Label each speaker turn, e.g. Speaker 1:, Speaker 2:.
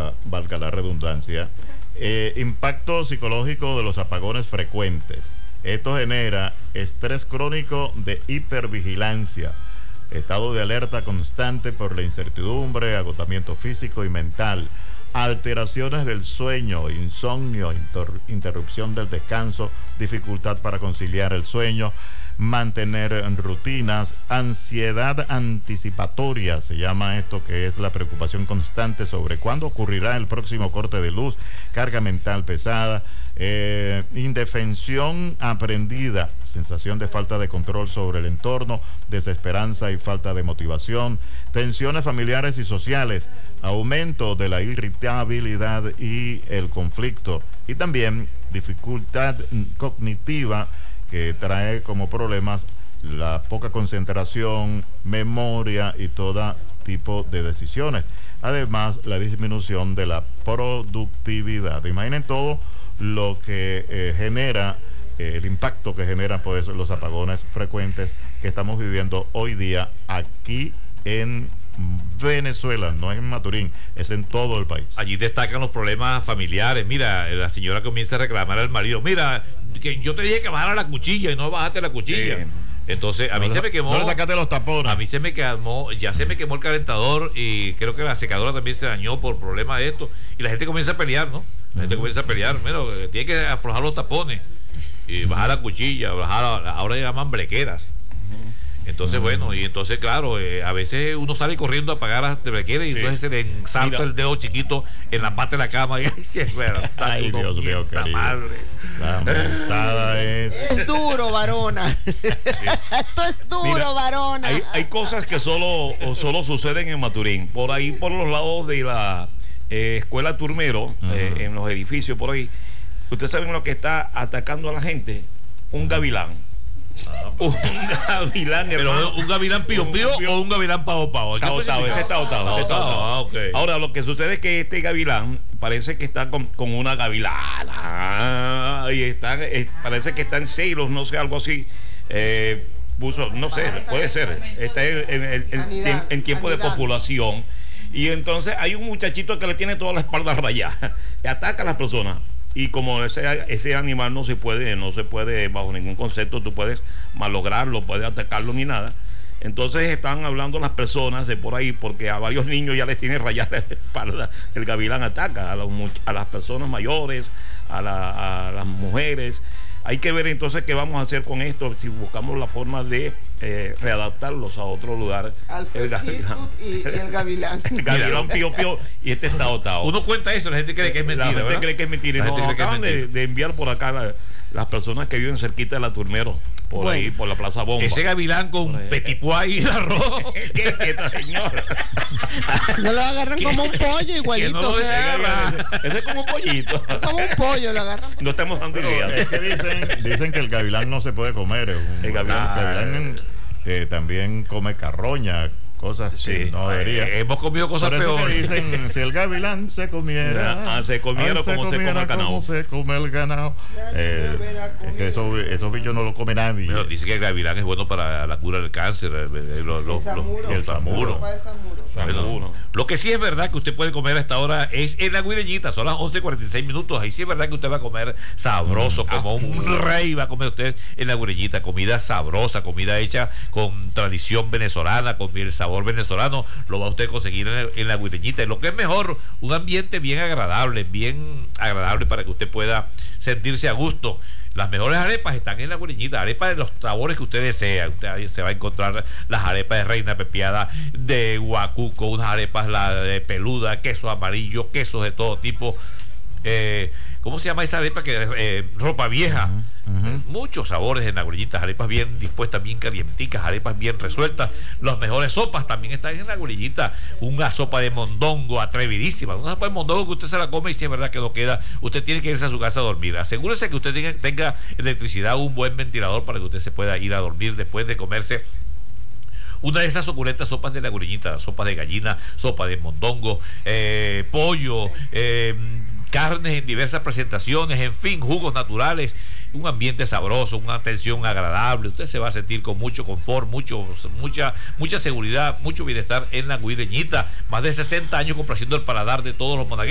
Speaker 1: sepa, valga la redundancia, impacto psicológico de los apagones frecuentes. Esto genera estrés crónico de hipervigilancia, estado de alerta constante por la incertidumbre, agotamiento físico y mental, alteraciones del sueño, insomnio, interrupción del descanso, dificultad para conciliar el sueño, mantener rutinas, ansiedad anticipatoria, se llama esto, que es la preocupación constante sobre cuándo ocurrirá el próximo corte de luz, carga mental pesada, indefensión aprendida, sensación de falta de control sobre el entorno, desesperanza y falta de motivación, tensiones familiares y sociales, aumento de la irritabilidad y el conflicto, y también dificultad cognitiva, que trae como problemas la poca concentración, memoria y todo tipo de decisiones. Además, la disminución de la productividad. Imaginen todo lo que genera, el impacto que generan pues, los apagones frecuentes que estamos viviendo hoy día aquí en Venezuela, no es en Maturín, es en todo el país.
Speaker 2: Allí destacan los problemas familiares. Mira, la señora comienza a reclamar al marido: mira, que yo te dije que bajara la cuchilla y no bajaste la cuchilla. Entonces a mí se me quemó.
Speaker 1: No le sacaste los tapones.
Speaker 2: A mí se me quemó, ya se me quemó el calentador, y creo que la secadora también se dañó por problemas de esto. Y la gente comienza a pelear, ¿no? La gente comienza a pelear. Mira, tiene que aflojar los tapones y bajar la cuchilla, ahora llaman brequeras. Entonces, bueno, y entonces, claro, a veces uno sale corriendo a apagar las brequeras y entonces se le ensarta el dedo chiquito en la pata de la cama y ahí se
Speaker 1: ay, Dios mío, querido. Madre. La montada
Speaker 3: es duro, varona. Esto es duro, varona.
Speaker 4: Hay cosas que solo suceden en Maturín. Por ahí, por los lados de la escuela Turmero, en los edificios por ahí, ustedes saben lo que está atacando a la gente: un gavilán. Un gavilán,
Speaker 2: pero
Speaker 4: hermano.
Speaker 2: ¿Un gavilán pío o un gavilán pavo?
Speaker 4: Está botado. Ahora, lo que sucede es que este gavilán parece que está con una gavilana y parece que está en celos, no sé, algo así. No sé, puede ser. Está en tiempo de copulación. Y entonces hay un muchachito que le tiene toda la espalda rayada y ataca a las personas. Y como ese animal no se puede bajo ningún concepto, tú puedes malograrlo, puedes atacarlo ni nada. Entonces están hablando las personas de por ahí, porque a varios niños ya les tiene rayada la espalda. El gavilán ataca a las personas mayores, a las mujeres. Hay que ver entonces qué vamos a hacer con esto, si buscamos la forma de readaptarlos a otro lugar.
Speaker 3: El gavilán. Y el gavilán.
Speaker 4: El gavilán pío, y este está dotado.
Speaker 2: Uno cuenta eso, la gente cree que es mentira.
Speaker 4: La gente cree que es mentira. Y nos acaban de enviar por acá las personas que viven cerquita de la Turmero, ahí, por la Plaza Bomba.
Speaker 2: Ese gavilán con petit pois y arroz.
Speaker 4: ¿Qué señor?
Speaker 3: No lo agarran como un pollo igualito.
Speaker 4: Ese es como un pollito.
Speaker 3: Es como un pollo, lo agarran.
Speaker 4: No estamos dando ideas.
Speaker 1: Es que dicen que el gavilán no se puede comer. El gavilán también come carroña, cosas que no debería.
Speaker 2: Hemos comido cosas peores.
Speaker 1: Dicen, si el gavilán se comiera,
Speaker 4: se comiera como se come el ganado.
Speaker 1: Como se come el ganado. Es que esos bichos no lo come nadie.
Speaker 2: Pero dice que el gavilán es bueno para la cura del cáncer.
Speaker 1: El samuro.
Speaker 2: Bueno, lo que sí es verdad que usted puede comer a esta hora es en la Guireñita. Son las 11:46. Ahí sí es verdad que usted va a comer sabroso, como un rey va a comer usted en la Guireñita. Comida sabrosa, comida hecha con tradición venezolana, con el sabor venezolano, lo va a usted conseguir en la Guireñita. Y lo que es mejor, un ambiente bien agradable para que usted pueda sentirse a gusto. Las mejores arepas están en la Guireñita, arepas de los sabores que usted desea. Usted se va a encontrar las arepas de reina pepiada, de guacuco, unas arepas de peluda, queso amarillo, quesos de todo tipo. ¿Cómo se llama esa arepa ropa vieja? Muchos sabores en la Guireñita, arepas bien dispuestas, bien calienticas, arepas bien resueltas. Las mejores sopas también están en la Guireñita. Una sopa de mondongo atrevidísima, una sopa de mondongo que usted se la come y si es verdad que no queda, usted tiene que irse a su casa a dormir. Asegúrese que usted tenga electricidad, un buen ventilador para que usted se pueda ir a dormir después de comerse una de esas suculentas sopas de la Guireñita, sopa de gallina, sopa de mondongo, pollo, carnes en diversas presentaciones, en fin, jugos naturales, un ambiente sabroso, una atención agradable. Usted se va a sentir con mucho confort, mucha seguridad, mucho bienestar en la Guireñita. Más de 60 años complaciendo el paladar de todos los monagueños.